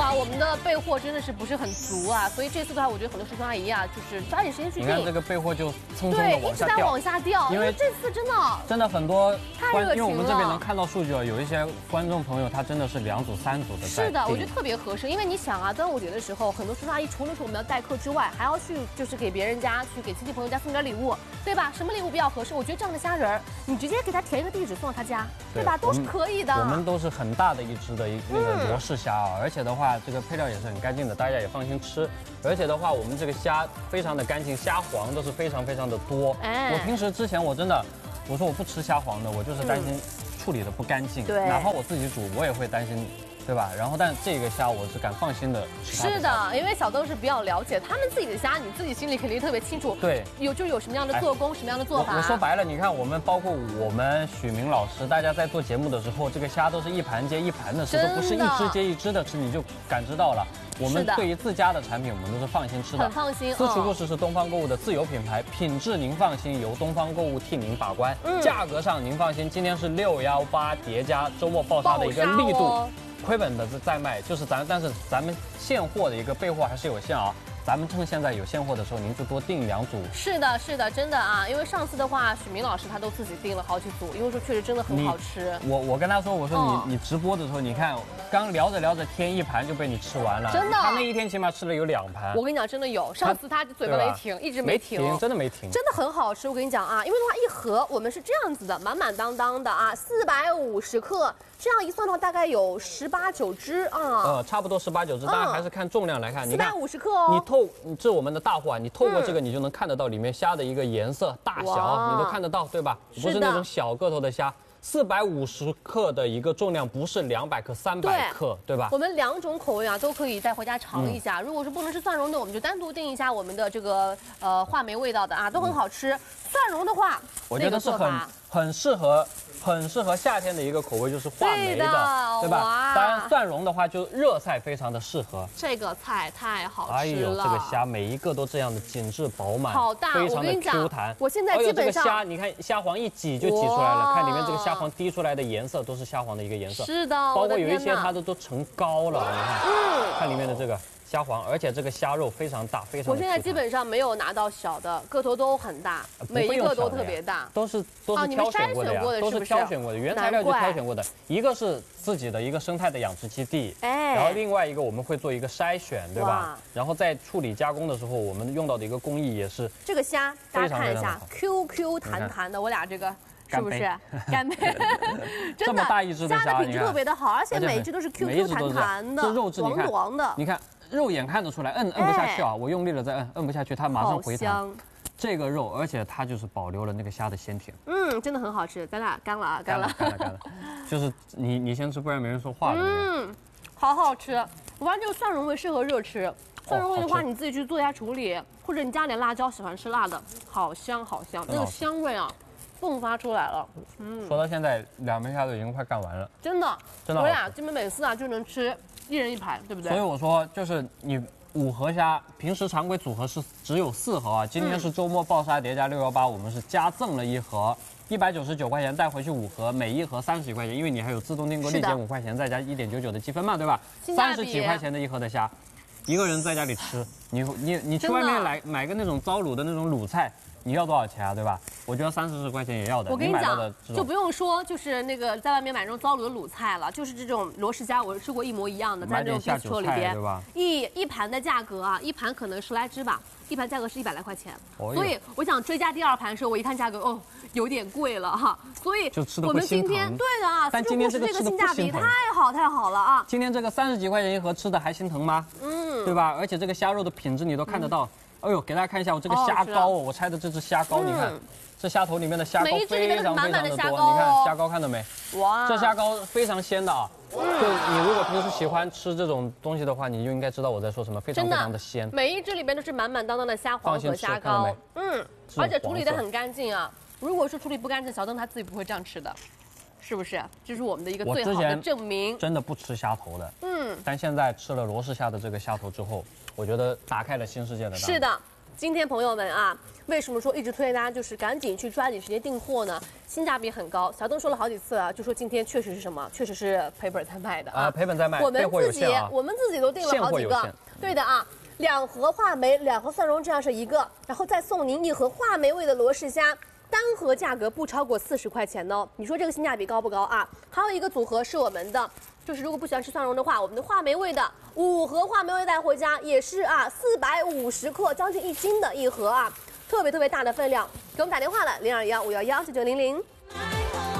啊，我们的备货真的是不是很足啊，所以这次的话，我觉得很多师兄阿姨啊，就是抓紧时间去订。 你看这个备货就蹭蹭的对， 往下掉， 一直在往下掉，因为这次真的很多因为我们这边了能看到数据啊，有一些观众朋友他真的是2组3组的在订。 是的，我觉得特别合适，因为你想啊，端午节的时候，很多师兄阿姨除了说我们要待客之外，还要去就是给别人家去给亲戚朋友家送点礼物，对吧？什么礼物比较合适？我觉得这样的虾仁儿，你直接给他填一个地址送到他家，对吧？都是可以的。 我们都是很大的一只的那个罗氏虾啊，而且的话，这个配料也是很干净的，大家也放心吃。而且的话，我们这个虾非常的干净，虾黄都是非常的多。我平时之前我真的，我说我不吃虾黄的，我就是担心处理的不干净， 对， 哪怕我自己煮，我也会担心。对吧？然后，但这个虾我是敢放心的吃。 是的，因为小豆是比较了解他们自己的虾，你自己心里肯定特别清楚。 对， 有什么样的做工，什么样的做法。 我说白了，你看我们包括我们许明老师，大家在做节目的时候，这个虾都是一盘接一盘的吃，都不是一只接一只的吃，你就感知到了。我们对于自家的产品，我们都是放心吃的， 很放心。 私厨故事是东方购物的自有品牌，品质您放心，由东方购物替您把关。价格上您放心，今天是618叠加周末爆杀的一个力度。亏本的在卖，就是但是咱们现货的一个备货还是有限啊。咱们趁现在有现货的时候，您就多订2组。 是的，真的啊，因为上次的话，许明老师他都自己订了好几组，因为说确实真的很好吃。 我跟他说，我说你直播的时候，你看刚聊着添一盘就被你吃完了， 真的。 他那一天起码吃了有2盘。 我跟你讲，真的有，上次他嘴巴没停，一直没停， 真的没停， 真的很好吃。我跟你讲啊，因为的话一盒我们是这样子的，满满当当的啊，450克。这样一算的话，大概有18、9只啊。 差不多18、9只，当然还是看重量来看。你看 450克哦。 这我们的大货啊，你透过这个你就能看得到里面虾的一个颜色、大小，你都看得到，对吧？不是那种小个头的虾。450克的一个重量，不是200克、300克，对吧？ 我们2种口味啊都可以带回家尝一下。如果是不能吃蒜蓉的，我们就单独订一下我们的这个话梅味道的啊，都很好吃。蒜蓉的话， 我觉得是很适合夏天的一个口味，就是话梅的，对吧？当然蒜蓉的话，就热菜非常的适合。 这个菜太好吃了！ 哎呦，这个虾每一个都这样的紧致饱满， 好大， 非常的 Q 弹。 我现在基本上， 这个虾，你看虾黄一挤就挤出来了，看里面这个虾黄滴出来的颜色都是虾黄的一个颜色。 是的， 包括有一些它都成膏了，你看，看里面的这个。虾黄，而且这个虾肉非常大，非常。 我现在基本上没有拿到小的，个头都很大，每一个都特别大， 都是挑选过的呀，都是挑选过的，原材料就挑选过的。一个是自己的一个生态的养殖基地，然后另外一个我们会做一个筛选，对吧？然后在处理加工的时候，我们用到的一个工艺也是这个虾，大家看一下 ，QQ 弹弹的，我俩这个。是不是干杯？ 这么大一只的虾的品质特别的好，而且每一只都是 QQ 弹弹的， 这肉质黄黄的。 你看肉眼看得出来，摁不下去啊！我用力了再摁不下去，它马上回弹。这个肉，而且它就是保留了那个虾的鲜甜。真的很好吃。咱俩干了啊，干了。就是你先吃，不然没人说话了。 好好吃。我发现这个蒜蓉味适合热吃。蒜蓉味的话，你自己去做一下处理，或者你加点辣椒，喜欢吃辣的，好香好香，那个香味啊。迸发出来了， 说到现在2枚虾都已经快干完了， 真的，我俩基本每次啊就能吃1人1盘，对不对？ 所以我说就是你5盒虾，平时常规组合是只有4盒啊，今天是周末爆杀叠加618，我们是加赠了1盒，199块钱带回去5盒，每一盒30几块钱，因为你还有自动订购立减5块钱，再加1.99的积分嘛，对吧？30几块钱的1盒的虾，一个人在家里吃，你去外面买个那种糟卤的那种卤菜。你要多少钱啊？对吧？我觉得30块钱也要的。 我跟你讲，就不用说，就是那个在外面买那种糟卤的卤菜了，就是这种罗氏虾，我吃过一模一样的，在这种 bistro 里边， 对吧？ 一盘的价格啊，一盘可能10来只吧，一盘价格是100来块钱。所以我想追加第2盘的时候，我一看价格，有点贵了哈。所以我们今天对的啊， 但今天这个性价比太好了啊！ 今天这个30几块钱1盒吃的还心疼吗？对吧？而且这个虾肉的品质你都看得到。哎呦，给大家看一下我这个虾膏我拆的这只虾膏，你看这虾头里面的虾膏非常的多，你看虾膏看到没？哇，这虾膏非常鲜的啊！就你如果平时喜欢吃这种东西的话，你就应该知道我在说什么，非常的鲜。 每一只里边都是满满当当的虾黄和虾膏，而且处理的很干净啊。如果是处理不干净，小邓他自己不会这样吃的。是不是？这是我们的一个最好的证明。 真的不吃虾头的，但现在吃了罗氏虾的这个虾头之后，我觉得打开了新世界的大门。 是的， 今天朋友们啊，为什么说一直推荐大家就是赶紧去抓紧时间订货呢？性价比很高。小邓说了好几次啊，就说今天确实是什么，确实是赔本在卖的啊， 赔本在卖。 我们自己都订了好几个，对的啊。2盒话梅，2盒蒜蓉，这样是1个，然后再送您1盒话梅味的罗氏虾，单盒价格不超过40块钱哦。你说这个性价比高不高啊？还有一个组合是我们的。就是如果不喜欢吃蒜蓉的话，我们的话梅味的5盒话梅味带回家也是啊，450克，将近1斤的1盒啊，特别大的分量。给我们打电话了，0215119900。